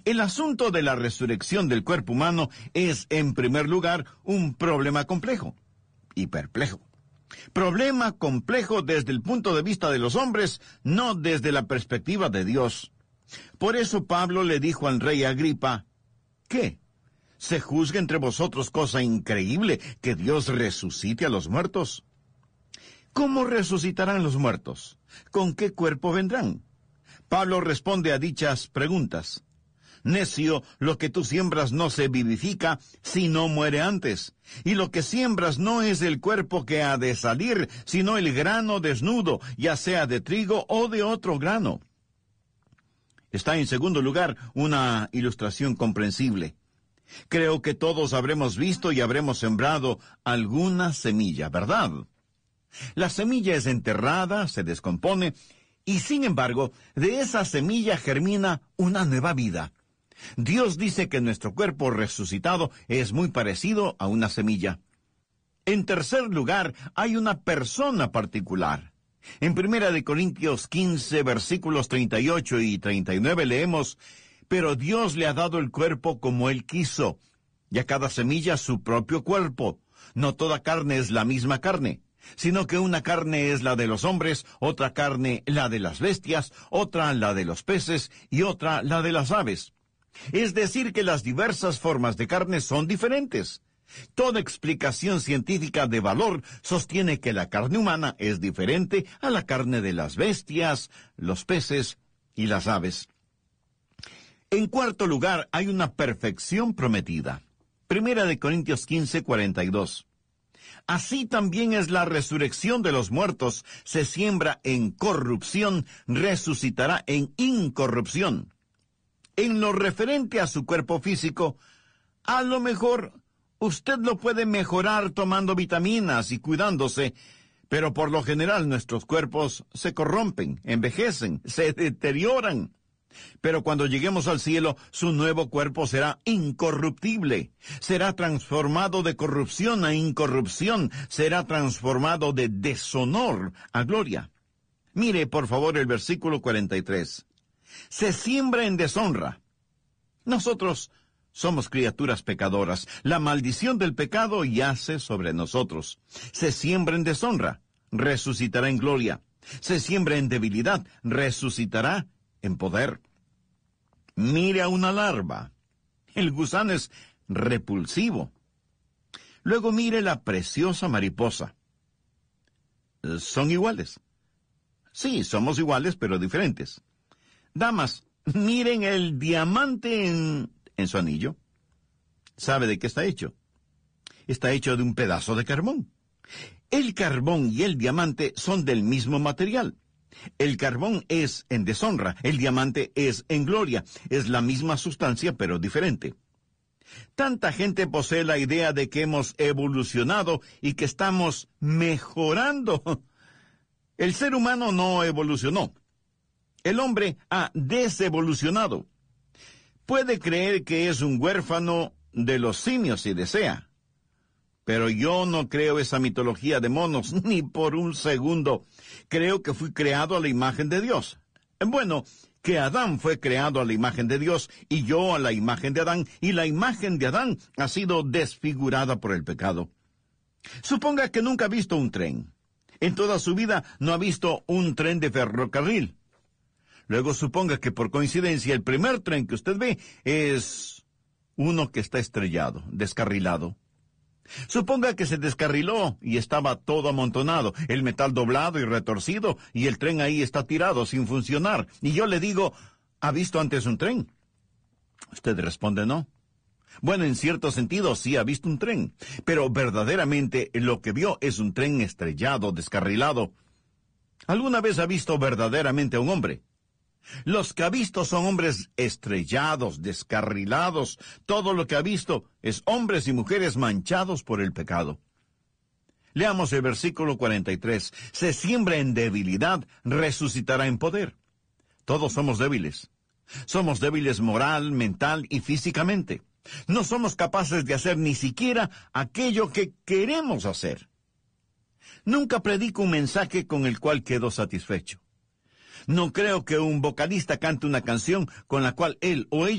El asunto de la resurrección del cuerpo humano es, en primer lugar, un problema complejo y perplejo. Problema complejo desde el punto de vista de los hombres, no desde la perspectiva de Dios. Por eso Pablo le dijo al rey Agripa, ¿qué? ¿Se juzga entre vosotros cosa increíble que Dios resucite a los muertos? ¿Cómo resucitarán los muertos? ¿Con qué cuerpo vendrán? Pablo responde a dichas preguntas. Necio, lo que tú siembras no se vivifica si no muere antes. Y lo que siembras no es el cuerpo que ha de salir, sino el grano desnudo, ya sea de trigo o de otro grano. Está en segundo lugar una ilustración comprensible. Creo que todos habremos visto y habremos sembrado alguna semilla, ¿verdad? La semilla es enterrada, se descompone, y sin embargo, de esa semilla germina una nueva vida. Dios dice que nuestro cuerpo resucitado es muy parecido a una semilla. En tercer lugar, hay una persona particular. En 1 Corintios 15, versículos 38 y 39 leemos, «Pero Dios le ha dado el cuerpo como Él quiso, y a cada semilla su propio cuerpo. No toda carne es la misma carne, sino que una carne es la de los hombres, otra carne la de las bestias, otra la de los peces y otra la de las aves». Es decir, que las diversas formas de carne son diferentes. Toda explicación científica de valor sostiene que la carne humana es diferente a la carne de las bestias, los peces y las aves. En cuarto lugar, hay una perfección prometida. 1 Corintios 15, 42. Así también es la resurrección de los muertos. Se siembra en corrupción, resucitará en incorrupción. En lo referente a su cuerpo físico, a lo mejor usted lo puede mejorar tomando vitaminas y cuidándose, pero por lo general nuestros cuerpos se corrompen, envejecen, se deterioran. Pero cuando lleguemos al cielo, su nuevo cuerpo será incorruptible, será transformado de corrupción a incorrupción, será transformado de deshonor a gloria. Mire, por favor, el versículo 43. Se siembra en deshonra. Nosotros somos criaturas pecadoras. La maldición del pecado yace sobre nosotros. Se siembra en deshonra, resucitará en gloria. Se siembra en debilidad, resucitará en poder. Mire a una larva. El gusano es repulsivo. Luego mire la preciosa mariposa. ¿Son iguales? Sí, somos iguales, pero diferentes. Damas, miren el diamante en su anillo. ¿Sabe de qué está hecho? Está hecho de un pedazo de carbón. El carbón y el diamante son del mismo material. El carbón es en deshonra, el diamante es en gloria. Es la misma sustancia, pero diferente. Tanta gente posee la idea de que hemos evolucionado y que estamos mejorando. El ser humano no evolucionó. El hombre ha desevolucionado. Puede creer que es un huérfano de los simios si desea. Pero yo no creo esa mitología de monos, ni por un segundo. Creo que fui creado a la imagen de Dios. Bueno, que Adán fue creado a la imagen de Dios, y yo a la imagen de Adán, y la imagen de Adán ha sido desfigurada por el pecado. Suponga que nunca ha visto un tren. En toda su vida no ha visto un tren de ferrocarril. Luego suponga que por coincidencia el primer tren que usted ve es uno que está estrellado, descarrilado. Suponga que se descarriló y estaba todo amontonado, el metal doblado y retorcido, y el tren ahí está tirado sin funcionar. Y yo le digo, ¿ha visto antes un tren? Usted responde no. Bueno, en cierto sentido sí ha visto un tren, pero verdaderamente lo que vio es un tren estrellado, descarrilado. ¿Alguna vez ha visto verdaderamente a un hombre? Los que ha visto son hombres estrellados, descarrilados. Todo lo que ha visto es hombres y mujeres manchados por el pecado. Leamos el versículo 43. Se siembra en debilidad, resucitará en poder. Todos somos débiles. Somos débiles moral, mental y físicamente. No somos capaces de hacer ni siquiera aquello que queremos hacer. Nunca predico un mensaje con el cual quedo satisfecho. No creo que un vocalista cante una canción con la cual él o ella